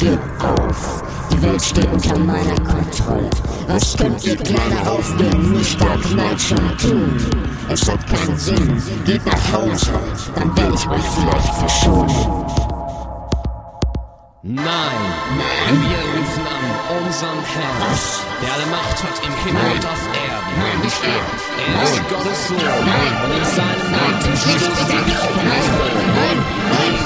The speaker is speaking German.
geb auf. Die Welt steht unter meiner Kontrolle. Was könnt ihr kleiner aufgeben, nicht Dark Knight schon tun? Es hat keinen Sinn, geht nach Hause, dann werde ich euch vielleicht verschonen. Nein, wir rufen an unseren Herrn, der alle Macht hat im Himmel und auf Erden. Nein, nicht er. Er ist Gottes Sohn Nein. und in seinem Namen Nein, nicht, stoßen wir dich von uns. Nein.